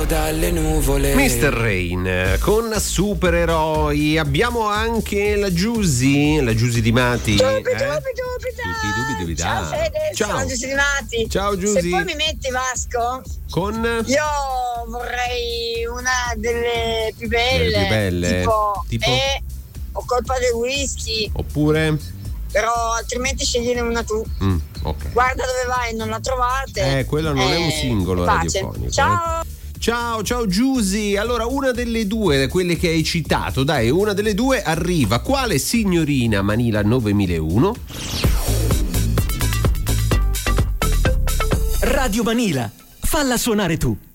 dalle nuvole. Mr. Rain con supereroi. Abbiamo anche la Giusy di Mati. Ciao Fede, Ciao. sono Giusy di Mati. Ciao Giusy. Se poi mi metti Vasco, Con io vorrei una delle più belle, delle più belle. Tipo? Ho colpa del whisky, Oppure però altrimenti scegliene una tu. ok. Guarda dove vai, non la trovate. Quello non è un singolo pace. radiofonico. Ciao. Ciao Giusy. Allora, una delle due, quelle che hai citato, dai, una delle due arriva. Quale signorina Manila 9001? Radio Manila, falla suonare tu.